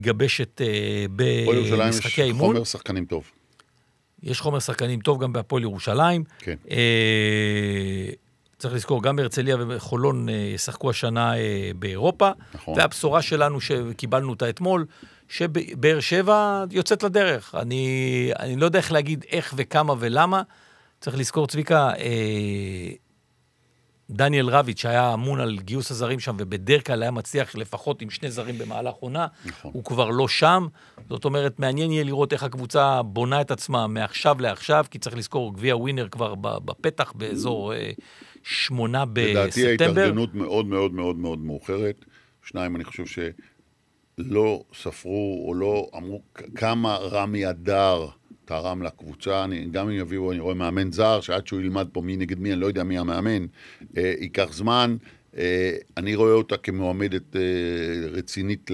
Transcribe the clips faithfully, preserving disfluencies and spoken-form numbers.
גבשת במשחקי האימון. חומר שחקנים טוב. יש חומר שחקנים טוב גם בהפועל ירושלים. כן. צריך לזכור, גם בהרצליה ובחולון ישחקו השנה באירופה. נכון. והבשורה שלנו שקיבלנו אותה אתמול, שבאר שבע יוצאת לדרך. אני, אני לא יודע איך להגיד איך וכמה ולמה. צריך לזכור, צביקה, דניאל רביץ' שהיה אמון על גיוס הזרים שם, ובדרך כלל היה מצליח לפחות עם שני זרים במהלך עונה, נכון. הוא כבר לא שם. זאת אומרת, מעניין יהיה לראות איך הקבוצה בונה את עצמה מעכשיו לעכשיו, כי צריך לזכור, גביע ווינר כבר בפתח באזור שמונה בספטמבר. לדעתי ההתארגנות מאוד מאוד מאוד מאוד מאוחרת. שניים, אני חושב שלא ספרו או לא אמרו כמה רמי אדר תרם לקבוצה. אני, גם אם יביאו, אני רואה מאמן זר, שעד שהוא ילמד פה מי נגד מי, אני לא יודע מי המאמן, אה, ייקח זמן. אה, אני רואה אותה כמועמדת אה, רצינית ל...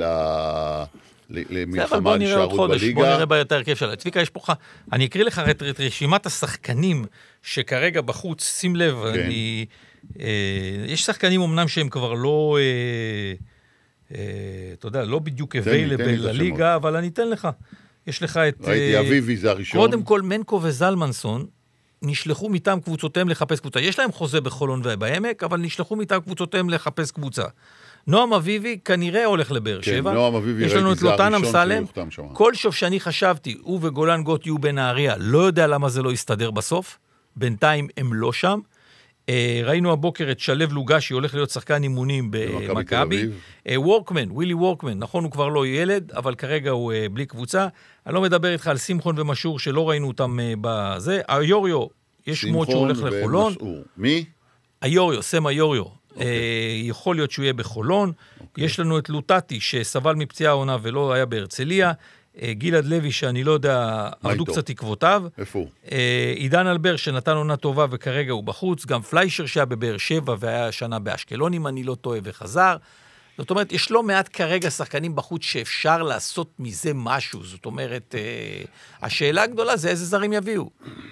למלחמה להישארות בליגה. בוא נראה ביותר כיף שלה. צביקה, יש פה, אני אקריא לך את רשימת השחקנים שכרגע בחוץ, שים לב, כן. אני, אה, יש שחקנים אמנם שהם כבר לא, אה, אה, אתה יודע, לא בדיוק available לליגה, אבל אני אתן לך. יש לך את... ראיתי, אביבי זה הראשון. קודם כל, מנקו וזלמנסון נשלחו מטעם קבוצותיהם לחפש קבוצה. יש להם חוזה בחולון ובעמק, אבל נשלחו מטעם קבוצותיהם לחפש קבוצה. נועם אביבי כנראה הולך לבאר שבע. כן, נועם אביבי יש לנו את לוטן אמסלם. שם. כל שוב שאני חשבתי, הוא וגולן גוט יהיו בנהריה, לא יודע למה זה לא יסתדר בסוף. בינתיים הם לא שם. ראינו הבוקר את שלב לוגשי, הולך להיות שחקן אימונים במכבי. וורקמן, ווילי וורקמן, נכון הוא כבר לא ילד, אבל כרגע הוא בלי קבוצה. אני לא מדבר איתך על שמחון ומשור, שלא ראינו אותם בזה. היוריו, יש שמות שהוא הולך לחולון. מי? היוריו, סם היוריו. יכול להיות שהוא יהיה בחולון. יש לנו את לוטטי, שסבל מפציעה העונה ולא היה בהרצליה. גילד לוי, שאני לא יודע, עבדו קצת תקוותיו. איפה הוא? עידן אלבר, שנתן עונה טובה וכרגע הוא בחוץ. גם פליישר שהיה בבאר שבע והיה שנה באשקלון, אם אני לא טועה, וחזר. זאת אומרת, יש לא מעט כרגע שחקנים בחוץ שאפשר לעשות מזה משהו. זאת אומרת, השאלה הגדולה זה איזה זרים יביאו.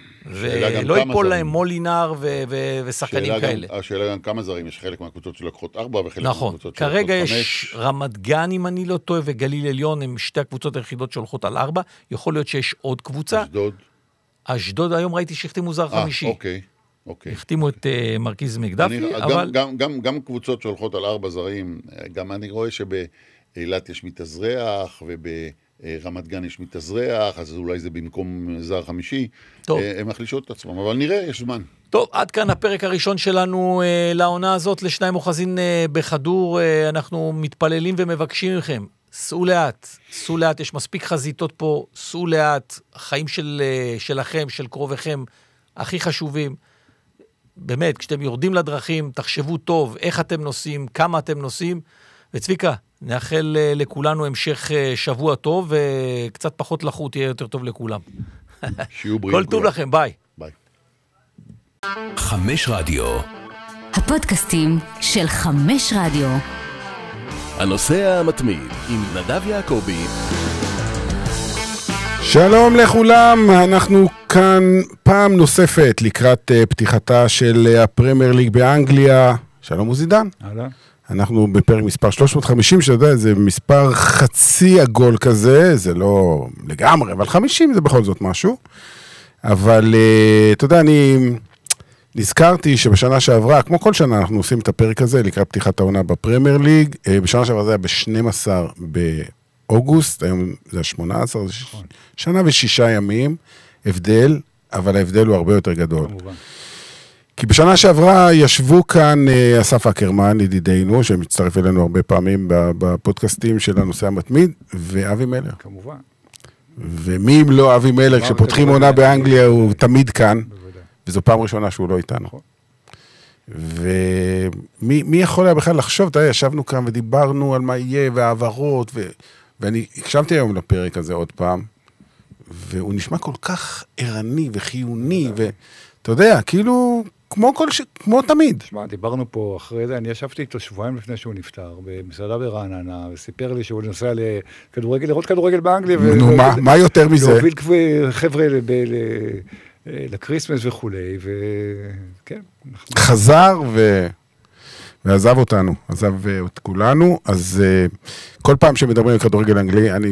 ולא ייפול להם מולינר ושחקנים כאלה. השאלה גם כמה זרים, יש חלק מהקבוצות שלקחות ארבע וחלק נכון, מהקבוצות שלקחות חמש. כרגע יש רמת גן, אם אני לא טועה, וגליל עליון, הם שתי הקבוצות היחידות שהולכות על ארבע. יכול להיות שיש עוד קבוצה. אשדוד. אשדוד, היום ראיתי שהחתימו זר חמישי. אוקיי, אוקיי. החתימו את מרקיז מקדפי, אבל... גם קבוצות שהולכות על ארבע זרים, גם אני רואה שבאילת יש מתאזרח, וב... רמת גן יש מתאזרח, אז אולי זה במקום זר חמישי. טוב. הם מחלישות את עצמם, אבל נראה, יש זמן. טוב, עד כאן הפרק הראשון שלנו אה, לעונה הזאת, לשניים אוחזין אה, בחדור. אה, אנחנו מתפללים ומבקשים מכם, סעו לאט, סעו לאט, יש מספיק חזיתות פה, סעו לאט, החיים של, אה, שלכם, של קרוביכם, הכי חשובים. באמת, כשאתם יורדים לדרכים, תחשבו טוב איך אתם נוסעים, כמה אתם נוסעים, וצביקה, נאחל לכולנו המשך שבוע טוב, וקצת פחות לחוט יהיה יותר טוב לכולם. שיהיו בריאים. כל טוב לכם, ביי. ביי. חמש רדיו. הפודקאסטים של חמש רדיו. הנושא המתמיד עם נדב יעקבי. שלום לכולם, אנחנו כאן פעם נוספת לקראת פתיחתה של הפרמייר ליג באנגליה. שלום עוזידן. אהלן. אנחנו בפרק מספר שלוש מאות וחמישים, שאתה יודע, זה מספר חצי עגול כזה, זה לא לגמרי, אבל חמישים זה בכל זאת משהו. אבל אתה יודע, אני נזכרתי שבשנה שעברה, כמו כל שנה, אנחנו עושים את הפרק הזה לקראת פתיחת העונה בפרמייר ליג. בשנה שעברה זה היה ב-שנים עשר באוגוסט, היום זה ה-שמונה עשר, זה שנה ושישה ימים, הבדל, אבל ההבדל הוא הרבה יותר גדול. כמובן. כי בשנה שעברה ישבו כאן אסף אקרמן, ידידינו, שמצטרף אלינו הרבה פעמים בפודקאסטים של הנושא המתמיד, ואבי מלר. כמובן. ומי אם לא אבי מלר, כשפותחים עונה באנגליה, הוא תמיד כאן, וזו פעם ראשונה שהוא לא איתנו. ומי יכול היה בכלל לחשוב, אתה יודע, ישבנו כאן ודיברנו על מה יהיה, והעברות, ואני הקשבתי היום לפרק הזה עוד פעם, והוא נשמע כל כך ערני וחיוני, ואתה יודע, כאילו... כמו כל ש... כמו תמיד. תשמע, דיברנו פה אחרי זה, אני ישבתי איתו שבועיים לפני שהוא נפטר, במסעדה ברעננה, וסיפר לי שהוא נוסע לכדורגל, לראות כדורגל באנגליה. נו, ו... מה, מה יותר מזה? להוביל חבר'ה לב... לקריסמס וכולי, וכן. אנחנו... חזר ו... ועזב אותנו, עזב את כולנו, אז כל פעם שמדברים על כדורגל אנגלי, אני